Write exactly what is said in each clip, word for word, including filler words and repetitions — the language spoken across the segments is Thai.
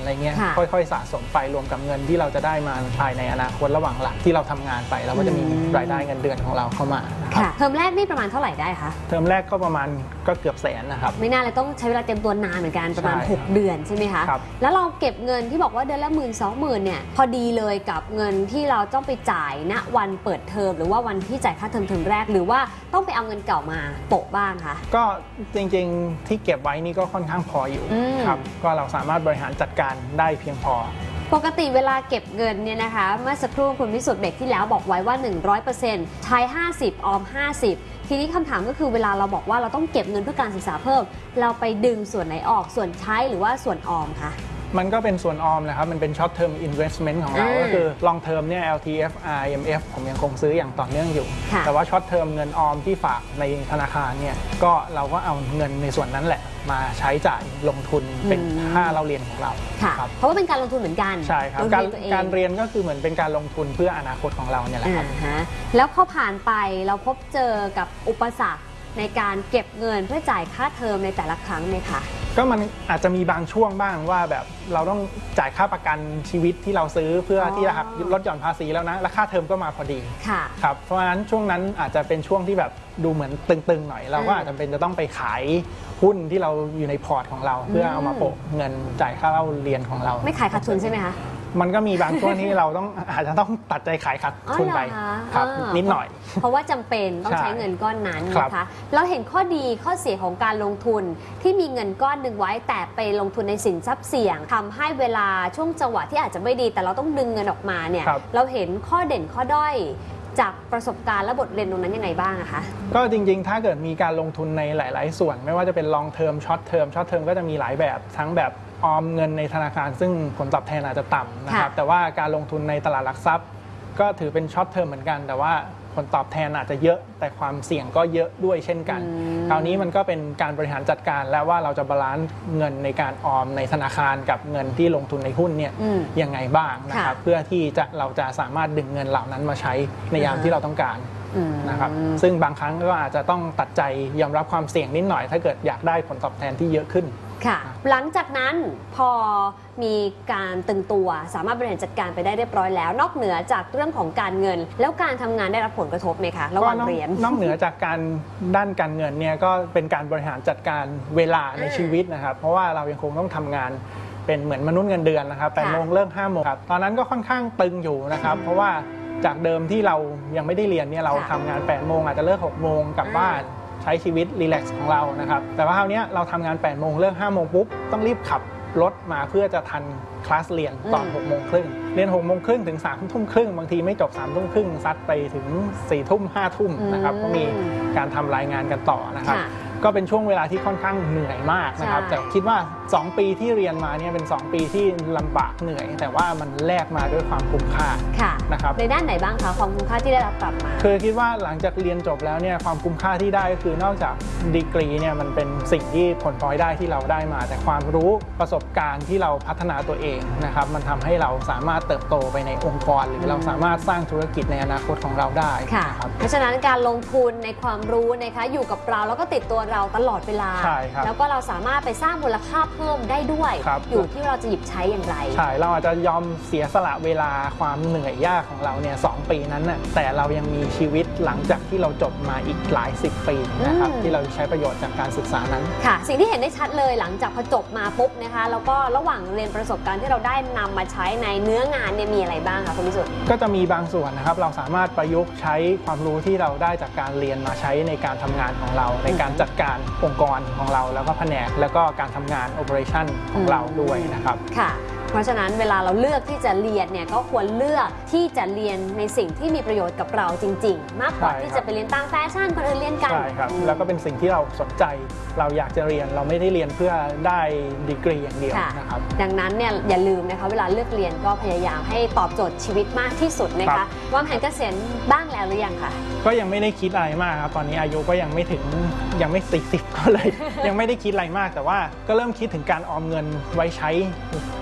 อะไรเงี้ยค่อยๆสะสมไปรวมกับเงินที่เราจะได้มาภายในอนาคตระหว่างหลังที่เราทำงานไปเราก็จะมีรายได้เงินเดือนของเราเข้ามาค่ะเทอมแรกนี่ประมาณเท่าไหร่ได้คะเทอมแรกก็ประมาณก็เกือบแสนนะครับไม่น่าเลยต้องใช้เวลาเตรียมตัวนานเหมือนกันประมาณหกเดือนใช่ไหมคะแล้วเราเก็บเงินที่บอกว่าเดือนละหมื่นสองหมื่นเนี่ยพอดีเลยกับเงินที่เราต้องไปจ่ายณวันเปิดเทอมหรือว่าวันที่จ่ายค่าเทอมเทอมแรกหรือว่าต้องไปเอาเงินเก่ามาโปะบ้างคะก็จริงๆที่เก็บไว้นี่ก็ค่อนข้างพออยู่ครับก็เราสามารถบริหารจัดการได้เพียงพอปกติเวลาเก็บเงินเนี่ยนะคะเมื่อสักครู่คุณพิสุทธิ์เบรกที่แล้วบอกไว้ว่า หนึ่งร้อยเปอร์เซ็นต์ ใช้ห้าสิบออมห้าสิบทีนี้คำถามก็คือเวลาเราบอกว่าเราต้องเก็บเงินเพื่อการศึกษาเพิ่มเราไปดึงส่วนไหนออกส่วนใช้หรือว่าส่วนออมคะมันก็เป็นส่วนออมนะครับมันเป็น short term investment ของเราก็คือ long term เนี่ย แอล ที เอฟ อาร์ ไอ เอ็ม เอฟ ผมยังคงซื้ออย่างต่อเนื่องอยู่แต่ว่า short term เงินออมที่ฝากในธนาคารเนี่ยก็เราก็เอาเงินในส่วนนั้นแหละมาใช้จ่ายลงทุนเป็นค่าเราเรียนของเราครับเพราะว่าเป็นการลงทุนเหมือนกันใช่ครับการการเรียนก็คือเหมือนเป็นการลงทุนเพื่ออนาคตของเราเนี่ยแหละครับแล้วพอผ่านไปเราพบเจอกับอุปสรรคในการเก็บเงินเพื่อจ่ายค่าเทอมในแต่ละครั้งไหมคะก็มันอาจจะมีบางช่วงบ้างว่าแบบเราต้องจ่ายค่าประกันชีวิตที่เราซื้อเพื่อที่จะหักลดหย่อนภาษีแล้วนะและค่าเทอมก็มาพอดีครับเพราะฉะนั้นช่วงนั้นอาจจะเป็นช่วงที่แบบดูเหมือนตึงๆหน่อยเราก็อาจจะเป็นจะต้องไปขายหุ้นที่เราอยู่ในพอร์ตของเราเพื่อเอามาโปะเงินจ่ายค่าเล่าเรียนของเราไม่ขายขาดทุนใช่ไหมคะมันก็มีบางช่วงที่เราต้องอาจจะต้องตัดใจขายขาดทุนไปครับนิดหน่อยเพราะว่าจำเป็นต้องใช้เงินก้อนนั้นนะคะเราเห็นข้อดีข้อเสียของการลงทุนที่มีเงินก้อนหนึ่งไว้แต่ไปลงทุนในสินทรัพย์เสี่ยงทำให้เวลาช่วงจังหวะที่อาจจะไม่ดีแต่เราต้องดึงเงินออกมาเนี่ยเราเห็นข้อเด่นข้อด้อยจากประสบการณ์และบทเรียนตรงนั้นยังไงบ้างอะคะก็จริงๆถ้าเกิดมีการลงทุนในหลายๆส่วนไม่ว่าจะเป็น long term short term short term ก็จะมีหลายแบบทั้งแบบออมเงินในธนาคารซึ่งผลตอบแทนอาจจะต่ำนะครับแต่ว่าการลงทุนในตลาดหลักทรัพย์ก็ถือเป็นช็อตเทอมเหมือนกันแต่ว่าผลตอบแทนอาจจะเยอะแต่ความเสี่ยงก็เยอะด้วยเช่นกันคราวนี้มันก็เป็นการบริหารจัดการแล้วว่าเราจะบาลานซ์เงินในการออมในธนาคารกับเงินที่ลงทุนในหุ้นเนี่ยยังไงบ้างนะครับเพื่อที่จะเราจะสามารถดึงเงินเหล่านั้นมาใช้ในยามที่เราต้องการนะครับซึ่งบางครั้งก็อาจจะต้องตัดใจยอมรับความเสี่ยงนิดหน่อยถ้าเกิดอยากได้ผลตอบแทนที่เยอะขึ้นค่ะหลังจากนั้นพอมีการตึงตัวสามารถบริหารจัดการไปได้เรียบร้อยแล้วนอกเหนือจากเรื่องของการเงินแล้วการทำงานได้รับผลกระทบไหมคะระหว่างเรียนนอกเหนือจากการด้านการเงินเนี่ยก็เป็นการบริหารจัดการเวลาในชีวิตนะครับเพราะว่าเรายังคงต้องทำงานเป็นเหมือนมนุษย์เงินเดือนนะครับแปดโมงเลิกห้าโมงครับตอนนั้นก็ค่อนข้างตึงอยู่นะครับเพราะว่าจากเดิมที่เรายังไม่ได้เรียนเนี่ยเราทำงานแปดโมงอาจจะเลิกหกโมงกลับบ้านใช้ชีวิตรีแลกซ์ของเรานะครับแต่ว่าคราวนี้เราทำงานแปดโมงเลิกห้าโมงปุ๊บต้องรีบขับรถมาเพื่อจะทันคลาสเรียนตอนหกโมงครึ่งเรียนหกโมงครึ่งถึงสามทุ่มครึ่งบางทีไม่จบสามทุ่มครึ่งซัดไปถึงสี่ทุ่มห้าทุ่มนะครับก็มีการทำรายงานกันต่อนะครับก็เป็นช่วงเวลาที่ค่อนข้างเหนื่อยมากนะครับแต่คิดว่าสองปีที่เรียนมาเนี่ยเป็นสองปีที่ลำบากเหนื่อยแต่ว่ามันแลกมาด้วยความคุ้มค่านะครับในด้านไหนบ้างคะความคุ้มค่าที่ได้รับกลับมาคือคิดว่าหลังจากเรียนจบแล้วเนี่ยความคุ้มค่าที่ได้ก็คือนอกจากดีกรีเนี่ยมันเป็นสิ่งที่ผลพลอยได้ที่เราได้มาแต่ความรู้ประสบการณ์ที่เราพัฒนาตัวเองนะครับมันทำให้เราสามารถเติบโตไปในองค์กรหรือเราสามารถสร้างธุรกิจในอนาคตของเราได้นะครับเพราะฉะนั้นการลงทุนในความรู้นะคะอยู่กับเราแล้วก็ติดตัวเราตลอดเวลาแล้วก็เราสามารถไปสร้างมูลค่าเพิ่มได้ด้วยอยู่ที่เราจะหยิบใช้อย่างไรใช่เราอาจจะยอมเสียสละเวลาความเหนื่อยยากของเราเนี่ยสองปีนั้นน่ะแต่เรายังมีชีวิตหลังจากที่เราจบมาอีกหลายสิบปีนะครับที่เราใช้ประโยชน์จากการศึกษานั้นค่ะสิ่งที่เห็นได้ชัดเลยหลังจากพอจบมาปุ๊บนะคะแล้วก็ระหว่างเรียนประสบการณ์ที่เราได้นำมาใช้ในเนื้องานเนี่ยมีอะไรบ้างคะคุณพิสุทธิ์ก็จะมีบางส่วนนะครับเราสามารถประยุกต์ใช้ความรู้ที่เราได้จากการเรียนมาใช้ในการทำงานของเราในการจัดการองค์กรของเราแล้วก็แผนกแล้วก็การทำงาน operation ของเราด้วยนะครับค่ะเพราะฉะนั้นเวลาเราเลือกที่จะเรียนเนี่ยก็ควรเลือกที่จะเรียนในสิ่งที่มีประโยชน์กับเราจริงๆมากกว่าที่จะไปเรียนตามแฟชั่นคนอื่นเรียนกันใช่ครับแล้วก็เป็นสิ่งที่เราสนใจเราอยากจะเรียนเราไม่ได้เรียนเพื่อได้ดีกรีอย่างเดียวนะครับดังนั้นเนี่ยอย่าลืมนะคะเวลาเลือกเรียนก็พยายามให้ตอบโจทย์ชีวิตมากที่สุดนะคะวางแผนเกษียณบ้างแล้วหรือยังคะก็ยังไม่ได้คิดอะไรมากครับตอนนี้อายุก็ยังไม่ถึงยังไม่สี่สิบก็เลยยังไม่ได้คิดอะไรมากแต่ว่าก็เริ่มคิดถึงการออมเงินไว้ใช้หลัง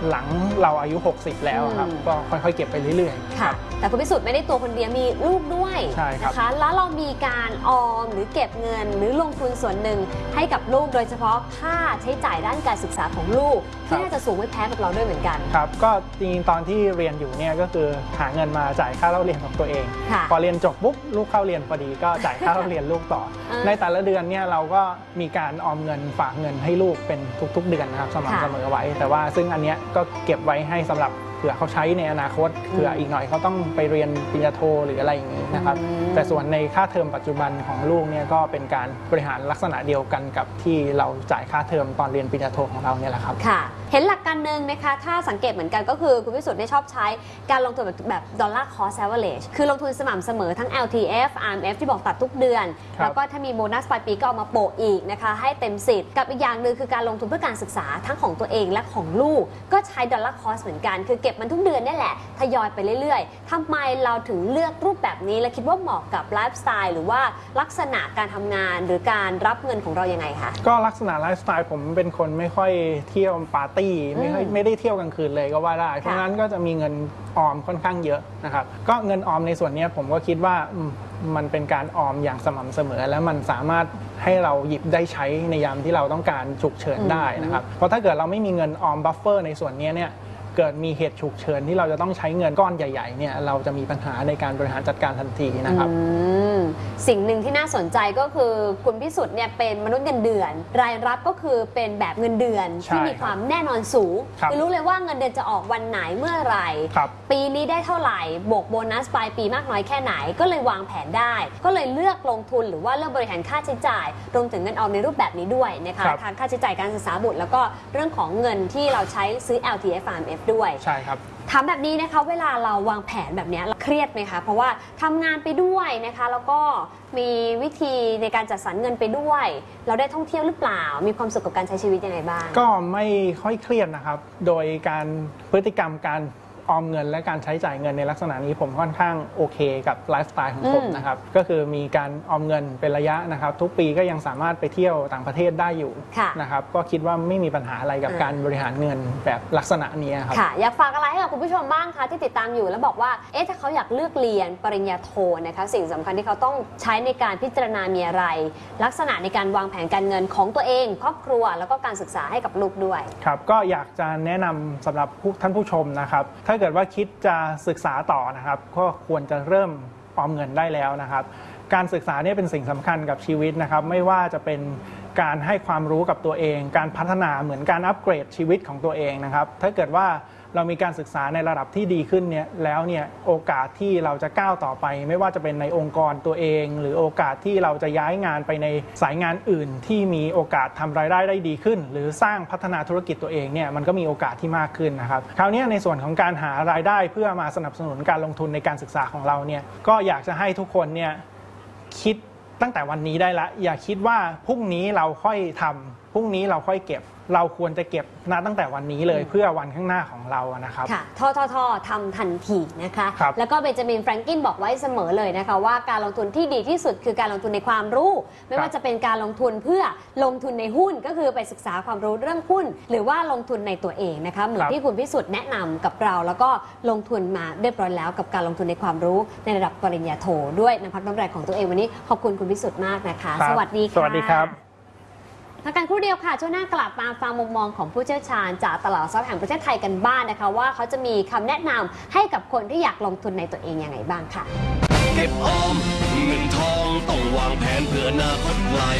เราอายุหกสิบแล้วครับก็ค่อยๆเก็บไปเรื่อยๆค่ะแต่คุณพิสุทธิ์ไม่ได้ตัวคนเดียวมีลูกด้วยนะคะแล้วเรามีการออมหรือเก็บเงินหรือลงทุนส่วนหนึ่งให้กับลูกโดยเฉพาะค่าใช้จ่ายด้านการศึกษาของลูกที่น่าจะสูงไม่แพ้กับเราด้วยเหมือนกันครับก็จริงๆตอนที่เรียนอยู่เนี่ยก็คือหาเงินมาจ่ายค่าเล่าเรียนของตัวเองพอเรียนจบปุ๊บลูกเข้าเรียนพอดีก็จ่ายค่าเล่าเรียนลูกต่อในแต่ละเดือนเนี่ยเราก็มีการออมเงินฝากเงินให้ลูกเป็นทุกๆเดือนนะครับสม่ำเสมอไว้แต่ว่าซึ่งอันเนี้ยก็เก็บไว้ให้สำหรับเผื่อเขาใช้ในอนาคตเผื่ออีกหน่อยเขาต้องไปเรียนปริญญาโทหรืออะไรอย่างนี้นะครับแต่ส่วนในค่าเทอมปัจจุบันของลูกเนี่ยก็เป็นการบริหารลักษณะเดียวกันกับที่เราจ่ายค่าเทอมตอนเรียนปริญญาโทของเราเนี่ยแหละครับค่ะเห็นหลักการหนึ่งนะคะถ้าสังเกตเหมือนกันก็คือคุณพิสุทธิ์ได้ชอบใช้การลงทุนแบบดอลลาร์คอสแอเวอเรจคือลงทุนสม่ำเสมอทั้ง แอล ที เอฟ อาร์ เอ็ม เอฟ ที่บอกตัดทุกเดือนแล้วก็ถ้ามีโบนัสปลายปีก็เอามาโปะอีกนะคะให้เต็มสิทธิ์กับอีกอย่างหนึ่งคือการลงทุนเพื่อการศึกษาทั้งของตัวเองและของลูกก็ใช้ดอลลาร์คอสเหมือนกันคือเก็บมันทุกเดือนนี่แหละทยอยไปเรื่อยๆทำไมเราถึงเลือกรูปแบบนี้และคิดว่าเหมาะกับไลฟ์สไตล์หรือว่าลักษณะการทำงานหรือการรับเงินของเรายังไงคะก็ลักษณะไลฟ์สไตล์ผมเป็นคนไม่ค่อยเที่ยวปาร์ตี้ไม่ค่อยไม่ได้เที่ยวกลางคืนเลยก็ว่าได้เพราะงั้นก็จะมีเงินออมค่อนข้างเยอะนะครับก็เงินออมในส่วนนี้ผมก็คิดว่ามันเป็นการออมอย่างสม่ำเสมอและมันสามารถให้เราหยิบได้ใช้ในยามที่เราต้องการฉุกเฉินได้นะครับเพราะถ้าเกิดเราไม่มีเงินออมบัฟเฟอร์ในส่วนนี้เนี่ยเกิดมีเหตุฉุกเฉินที่เราจะต้องใช้เงินก้อนใหญ่ๆเนี่ยเราจะมีปัญหาในการบริหารจัดการทันทีนะครับสิ่งหนึ่งที่น่าสนใจก็คือคุณพิสุทธิ์เนี่ยเป็นมนุษย์เงินเดือนรายรับก็คือเป็นแบบเงินเดือนที่มีความแน่นอนสูงคือรู้เลยว่าเงินเดือนจะออกวันไหนเมื่อไหร่ปีนี้ได้เท่าไหร่บวกโบนัสปลายปีมากน้อยแค่ไหนก็เลยวางแผนได้ก็เลยเลือกลงทุนหรือว่าเลือกบริหารค่าใช้จ่ายรวมถึงเงินออมในรูปแบบนี้ด้วยนะคะทางค่าใช้จ่ายการศึกษาบุตรแล้วก็เรื่องของเงินที่เราใช้ซื้อ แอล ที เอฟ อาร์ เอ็ม เอฟ ด้วยใช่ครับถามแบบนี้นะคะเวลาเราวางแผนแบบนี้เราเครียดไหมคะเพราะว่าทำงานไปด้วยนะคะแล้วก็มีวิธีในการจัดสรรเงินไปด้วยเราได้ท่องเที่ยวหรือเปล่ามีความสุขกับการใช้ชีวิตยังไงบ้างก็ไม่ค่อยเครียดนะครับโดยการพฤติกรรมการออมเงินและการใช้จ่ายเงินในลักษณะนี้ผมค่อนข้างโอเคกับไลฟ์สไตล์ของผมนะครับก็คือมีการออมเงินเป็นระยะนะครับทุกปีก็ยังสามารถไปเที่ยวต่างประเทศได้อยู่นะครับก็คิดว่าไม่มีปัญหาอะไรกับการบริหารเงินแบบลักษณะนี้ครับค่ะอยากฝากอะไรให้กับคุณผู้ชมบ้างคะที่ติดตามอยู่แล้วบอกว่าเอ๊ะถ้าเขาอยากเลือกเรียนปริญญาโทนะคะสิ่งสำคัญที่เขาต้องใช้ในการพิจารณามีอะไรลักษณะในการวางแผนการเงินของตัวเองครอบครัวแล้วก็การศึกษาให้กับลูกด้วยครับก็อยากจะแนะนำสำหรับท่านผู้ชมนะครับถ้าเกิดว่าคิดจะศึกษาต่อนะครับก็ควรจะเริ่มออมเงินได้แล้วนะครับการศึกษาเนี่ยเป็นสิ่งสำคัญกับชีวิตนะครับไม่ว่าจะเป็นการให้ความรู้กับตัวเองการพัฒนาเหมือนการอัปเกรดชีวิตของตัวเองนะครับถ้าเกิดว่าเรามีการศึกษาในระดับที่ดีขึ้นเนี่ยแล้วเนี่ยโอกาสที่เราจะก้าวต่อไปไม่ว่าจะเป็นในองค์กรตัวเองหรือโอกาสที่เราจะย้ายงานไปในสายงานอื่นที่มีโอกาสทำรายได้ได้ดีขึ้นหรือสร้างพัฒนาธุรกิจตัวเองเนี่ยมันก็มีโอกาสที่มากขึ้นนะครับคราวนี้ในส่วนของการหารายได้เพื่อมาสนับสนุนการลงทุนในการศึกษาของเราเนี่ยก็อยากจะให้ทุกคนเนี่ยคิดตั้งแต่วันนี้ได้ละอย่าคิดว่าพรุ่งนี้เราค่อยทำพรุ่งนี้เราค่อยเก็บเราควรจะเก็บณตั้งแต่วันนี้เลยเพื่อวันข้างหน้าของเรานะครับค่ะทอทอทอทำทันทีนะคะแล้วก็เบนจามินแฟรงกินบอกไว้เสมอเลยนะคะว่าการลงทุนที่ดีที่สุดคือการลงทุนในความรู้ไม่ว่าจะเป็นการลงทุนเพื่อลงทุนในหุ้นก็คือไปศึกษาความรู้เรื่องหุ้นหรือว่าลงทุนในตัวเองนะคะเหมือนที่คุณพิสุทธิ์แนะนำกับเราแล้วก็ลงทุนมาเรียบร้อยแล้วกับการลงทุนในความรู้ในระดับปริญญาโทด้วยน้ำพักน้ำแรงของตัวเองวันนี้ขอบคุณคุณพิสุทธิ์มากนะคะสวัสดีค่ะสวัสดีครับพักกันครู่เดียวค่ะช่วงหน้ากลับมาฟังมุมมองของผู้เชี่ยวชาญจากตลาดทรัพย์แห่งประเทศไทยกันบ้าง นะคะว่าเขาจะมีคำแนะนำให้กับคนที่อยากลงทุนในตัวเองยังไงบ้างค่ะเก็บออมเงินทองต้องวางแผนเพื่ออนาคตไกล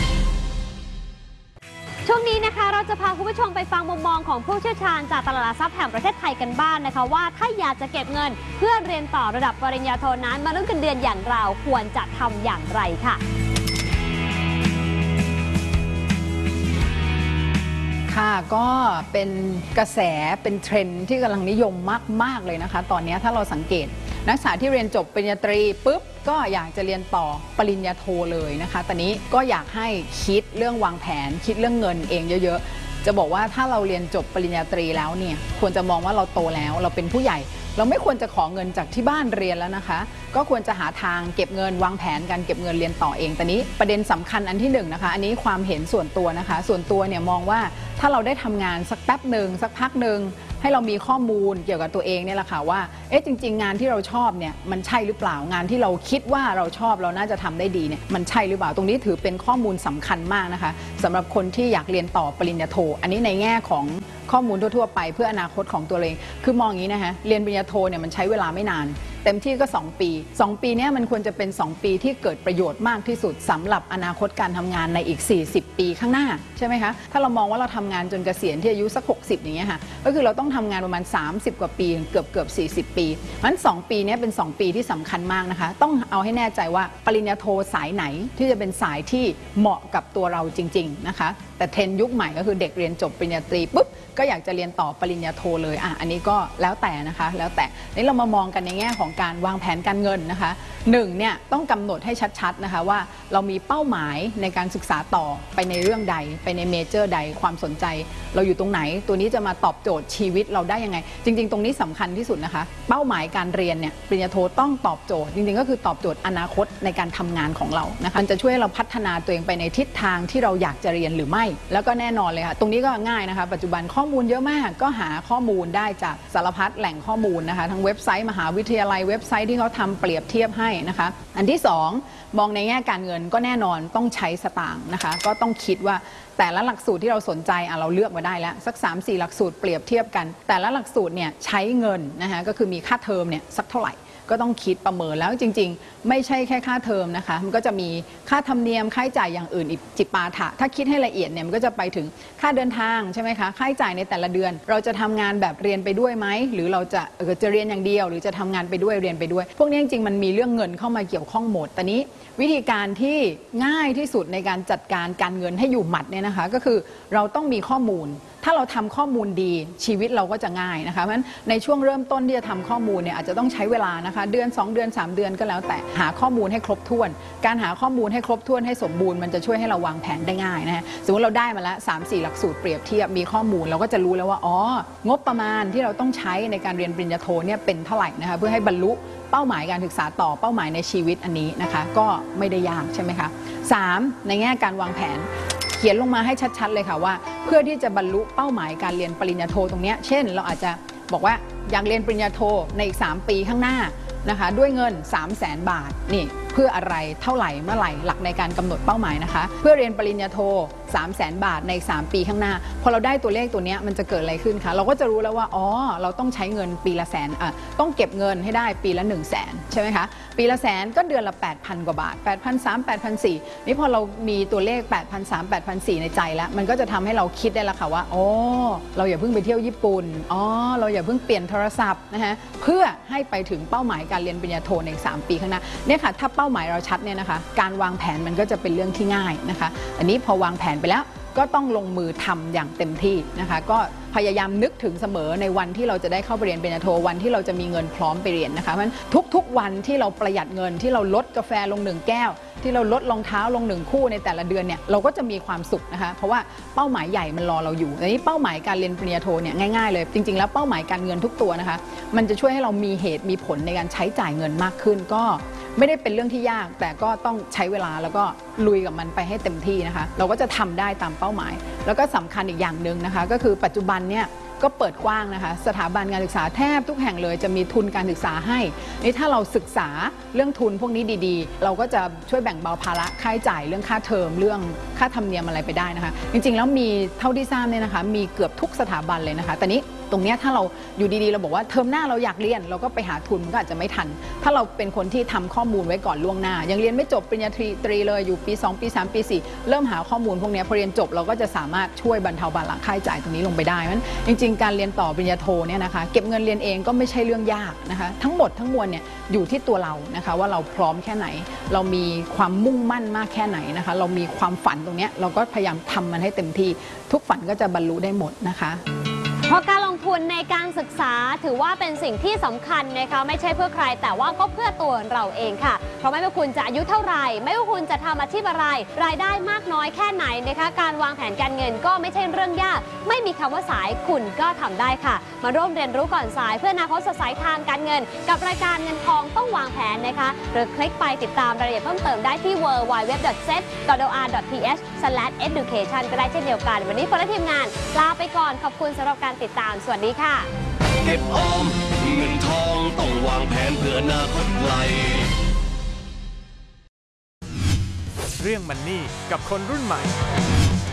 ช่วงนี้นะคะเราจะพาคุณผู้ชมไปฟังมุมมองของผู้เชี่ยวชาญจากตลาดหลักทรัพย์แห่งประเทศไทยกันบ้างนะคะว่าถ้าอยากจะเก็บเงินเพื่อเรียนต่อระดับปริญญาโทนั้นมนุษย์เงินเดือนอย่างเราควรจะทำอย่างไรค่ะค่ะก็เป็นกระแสเป็นเทรนด์ที่กำลังนิยมมากๆเลยนะคะตอนนี้ถ้าเราสังเกตนักศึกษาที่เรียนจบปริญญาตรีปุ๊บก็อยากจะเรียนต่อปริญญาโทเลยนะคะตอนนี้ก็อยากให้คิดเรื่องวางแผนคิดเรื่องเงินเองเยอะๆจะบอกว่าถ้าเราเรียนจบปริญญาตรีแล้วเนี่ยควรจะมองว่าเราโตแล้วเราเป็นผู้ใหญ่เราไม่ควรจะขอเงินจากที่บ้านเรียนแล้วนะคะก็ควรจะหาทางเก็บเงินวางแผนการเก็บเงินเรียนต่อเองแต่นี้ประเด็นสำคัญอันที่หนึ่งนะคะอันนี้ความเห็นส่วนตัวนะคะส่วนตัวเนี่ยมองว่าถ้าเราได้ทำงานสักแป๊บหนึ่งสักพักหนึ่งให้เรามีข้อมูลเกี่ยวกับตัวเองเนี่ยแหละค่ะว่าเอ๊ะจริงๆงานที่เราชอบเนี่ยมันใช่หรือเปล่างานที่เราคิดว่าเราชอบเราน่าจะทำได้ดีเนี่ยมันใช่หรือเปล่าตรงนี้ถือเป็นข้อมูลสำคัญมากนะคะสำหรับคนที่อยากเรียนต่อปริญญาโทอันนี้ในแง่ของข้อมูลทั่วๆไปเพื่ออนาคตของตัวเองคือมองอย่างนี้นะคะเรียนปริญญาโทเนี่ยมันใช้เวลาไม่นานเต็มที่ก็สองปีสองปีนี้มันควรจะเป็นสองปีที่เกิดประโยชน์มากที่สุดสำหรับอนาคตการทำงานในอีกสี่สิบปีข้างหน้าใช่ไหมคะถ้าเรามองว่าเราทำงานจนเกษียณที่อายุสักหกสิบอย่างเงี้ยค่ะก็คือเราต้องทำงานประมาณสามสิบกว่าปีเกือบเกือบสี่สิบปีงั้นสองปีนี้เป็นสองปีที่สำคัญมากนะคะต้องเอาให้แน่ใจว่าปริญญาโทสายไหนที่จะเป็นสายที่เหมาะกับตัวเราจริงๆนะคะแต่เทรนด์ยุคใหม่ก็คือเด็กเรียนจบปริญญาตรีปุ๊บก็อยากจะเรียนต่อปริญญาโทเลยอ่ะอันนี้ก็แล้วแต่นะคะแล้วแต่นี่เรามามองกันในแง่ของการวางแผนการเงินนะคะหนึ่งเนี่ยต้องกำหนดให้ชัดๆนะคะว่าเรามีเป้าหมายในการศึกษาต่อไปในเรื่องใดไปในเมเจอร์ใดความสนใจเราอยู่ตรงไหนตัวนี้จะมาตอบโจทย์ชีวิตเราได้ยังไงจริงๆตรงนี้สำคัญที่สุดนะคะเป้าหมายการเรียนเนี่ยปริญญาโทต้องตอบโจทย์จริงๆก็คือตอบโจทย์อนาคตในการทำงานของเรานะคะมันจะช่วยให้เราพัฒนาตัวเองไปในทิศทางที่เราอยากจะเรียนหรือไม่แล้วก็แน่นอนเลยค่ะตรงนี้ก็ง่ายนะคะปัจจุบันข้อมูลเยอะมากก็หาข้อมูลได้จากสารพัดแหล่งข้อมูลนะคะทั้งเว็บไซต์มหาวิทยาลัยเว็บไซต์ที่เขาทำเปรียบเทียบให้นะคะอันที่สองมองในแง่การเงินก็แน่นอนต้องใช้สตางค์นะคะก็ต้องคิดว่าแต่ละหลักสูตรที่เราสนใจอ่ะเราเลือกมาได้แล้วสัก สามสี่ หลักสูตรเปรียบเทียบกันแต่ละหลักสูตรเนี่ยใช้เงินนะคะก็คือมีค่าเทอมเนี่ยสักเท่าไหร่ก็ต้องคิดประเมินแล้วจริงๆไม่ใช่แค่ค่าเทอมนะคะมันก็จะมีค่าธรรมเนียมค่าใช้จ่ายอย่างอื่นอีกจิปาถะถ้าคิดให้ละเอียดเนี่ยมันก็จะไปถึงค่าเดินทางใช่ไหมคะค่าใช้จ่ายในแต่ละเดือนเราจะทำงานแบบเรียนไปด้วยไหมหรือเราจะเออจะเรียนอย่างเดียวหรือจะทำงานไปด้วยเรียนไปด้วยพวกนี้จริงๆมันมีเรื่องเงินเข้ามาเกี่ยวข้องหมดแต่นี้วิธีการที่ง่ายที่สุดในการจัดการการเงินให้อยู่หมัดเนี่ยนะคะก็คือเราต้องมีข้อมูลถ้าเราทำข้อมูลดีชีวิตเราก็จะง่ายนะคะเพราะฉะนั้นในช่วงเริ่มต้นที่จะทำข้อมูลเนี่ยอาจจะต้องใช้เวลานะคะเดือนสองเดือนสามเดือนก็แล้วแต่หาข้อมูลให้ครบถ้วนการหาข้อมูลให้ครบถ้วนให้สมบูรณ์มันจะช่วยให้เราวางแผนได้ง่ายนะฮะสมมติเราได้มาแล้ว สามสี่ หลักสูตรเปรียบเทียบมีข้อมูลเราก็จะรู้แล้วว่าอ๋องบประมาณที่เราต้องใช้ในการเรียนปริญญาโทเนี่ยเป็นเท่าไหร่นะคะเพื่อให้บรรลุเป้าหมายการศึกษาต่อเป้าหมายในชีวิตอันนี้นะคะก็ไม่ได้ยากใช่ไหมคะสามในแง่การวางแผนเขียนลงมาให้ชัดๆเลยค่ะว่าเพื่อที่จะบรรลุเป้าหมายการเรียนปริญญาโทตรงนี้เช่นเราอาจจะบอกว่าอยากเรียนปริญญาโทในอีกสามปีข้างหน้านะคะด้วยเงิน สามแสน บาทนี่เพื่ออะไรเท่าไหร่เมื่อไหร่หลักในการกำหนดเป้าหมายนะคะเพื่อเรียนปริญญาโท สามแสน บาทในสามปีข้างหน้าพอเราได้ตัวเลขตัวนี้มันจะเกิดอะไรขึ้นคะเราก็จะรู้แล้วว่าอ๋อเราต้องใช้เงินปีละแสนอ่ะต้องเก็บเงินให้ได้ปีละ หนึ่งแสน ใช่ไหมคะปีละแสนก็เดือนละ แปดพัน กว่าบาท แปดพันสามร้อย แปดพันสี่ร้อย นี่พอเรามีตัวเลข แปดพันสามร้อย แปดพันสี่ร้อย ในใจแล้วมันก็จะทำให้เราคิดได้แล้วค่ะว่าอ๋อเราอย่าเพิ่งไปเที่ยวญี่ปุ่นอ๋อเราอย่าเพิ่งเปลี่ยนโทรศัพท์นะฮะเพื่อให้ไปถึงเป้าหมายการเรียนปริญญาโทในสามปีข้างหน้าเนี่ยค่ะถ้าเป้าหมายเราชัดเนี่ยนะคะการวางแผนมันก็จะเป็นเรื่องที่ง่ายนะคะอันนี้พอวางแผนไปแล้วก็ต้องลงมือทำอย่างเต็มที่นะคะก็พยายามนึกถึงเสมอในวันที่เราจะได้เข้าไปเรียนปริญญาโทวันที่เราจะมีเงินพร้อมไปเรียนนะคะเพราะฉะนั้นทุกๆวันที่เราประหยัดเงินที่เราลดกาแฟลงหนึ่งแก้วที่เราลดรองเท้าลงหนึ่งคู่ในแต่ละเดือนเนี่ยเราก็จะมีความสุขนะคะเพราะว่าเป้าหมายใหญ่มันรอเราอยู่แต่นี้เป้าหมายการเรียนปริญญาโทเนี่ยง่ายๆเลยจริงๆแล้วเป้าหมายการเงินทุกตัวนะคะมันจะช่วยให้เรามีเหตุมีผลในการใช้จ่ายเงินมากขึ้นก็ไม่ได้เป็นเรื่องที่ยากแต่ก็ต้องใช้เวลาแล้วก็ลุยกับมันไปให้เต็มที่นะคะเราก็จะทำได้ตามเป้าหมายแล้วก็สำคัญอีกอย่างหนึ่งนะคะก็คือปัจจุบันเนี่ยก็เปิดกว้างนะคะสถาบันการศึกษาแทบทุกแห่งเลยจะมีทุนการศึกษาให้นี่ถ้าเราศึกษาเรื่องทุนพวกนี้ดีๆเราก็จะช่วยแบ่งเบาภาระค่าใช้จ่ายเรื่องค่าเทอมเรื่องค่าธรรมเนียมอะไรไปได้นะคะจริงๆแล้วมีเท่าที่ทราบเนี่ยนะคะมีเกือบทุกสถาบันเลยนะคะแต่นี้ตรงนี้ถ้าเราอยู่ดีๆเราบอกว่าเทอมหน้าเราอยากเรียนเราก็ไปหาทุนก็อาจจะไม่ทันถ้าเราเป็นคนที่ทำข้อมูลไว้ก่อนล่วงหน้ายังเรียนไม่จบปริญญาตรีเลยอยู่ปีสองปีสามปีสี่เริ่มหาข้อมูลพวกนี้พอเรียนจบเราก็จะสามารถช่วยบรรเทาภาระค่าใช้จ่ายตรงนี้ลงไปได้มันจริงๆการเรียนต่อปริญญาโทเนี่ยนะคะเก็บเงินเรียนเองก็ไม่ใช่เรื่องยากนะคะทั้งหมดทั้งมวลเนี่ยอยู่ที่ตัวเรานะคะว่าเราพร้อมแค่ไหนเรามีความมุ่งมั่นมากแค่ไหนนะคะเรามีความฝันตรงนี้เราก็พยายามทำมันให้เต็มที่ทุกฝันก็จะบรรลุได้หมดนะคะเพราะการลงทุนในการศึกษาถือว่าเป็นสิ่งที่สำคัญนะคะไม่ใช่เพื่อใครแต่ว่าก็เพื่อตัวเราเองค่ะราะไม่ว่าคุณจะอายุเท่าไหร่ไม่ว่าคุณจะทำอาชีพอะไรรายได้มากน้อยแค่ไหนนะคะการวางแผนการเงินก็ไม่ใช่เรื่องยากไม่มีคำว่าสายคุณก็ทำได้ค่ะมาร่วมเรียนรู้ก่อนสายเพื่ออนาคตสดใสทางการเงินกับรายการเงินทองต้องวางแผนนะคะหรือคลิกไปติดตามรายละเอียดเพิ่มเติมได้ที่ ดับเบิลยู ดับเบิลยู ดับเบิลยู ดอท เซต ดอท โอ อาร์ ดอท ที เอช สแลช เอดูเคชัน ก็ได้เช่นเดียวกันวันนี้คนและทีมงานลาไปก่อนขอบคุณสำหรับการติดตามสวัสดีค่ะเก็บออมเงินทองต้องวางแผนเพื่ออนาคตไกลเรื่องมันนี่กับคนรุ่นใหม่